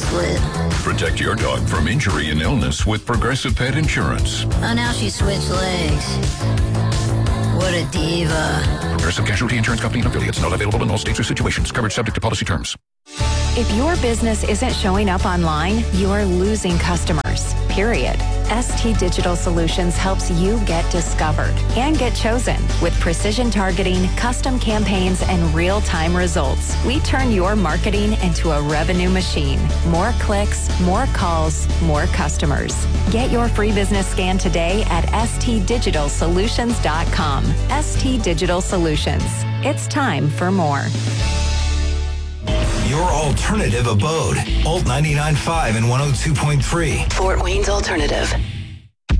split. Protect your dog from injury and illness with Progressive Pet Insurance. Oh, now she switched legs. What a diva. Progressive Casualty Insurance Company and affiliates. Not available in all states or situations. Coverage subject to policy terms. If your business isn't showing up online, you're losing customers, period. ST Digital Solutions helps you get discovered and get chosen. With precision targeting, custom campaigns, and real-time results, we turn your marketing into a revenue machine. More clicks, more calls, more customers. Get your free business scan today at stdigitalsolutions.com. ST Digital Solutions. It's time for more. Your alternative abode. Alt 99.5 and 102.3. Fort Wayne's Alternative.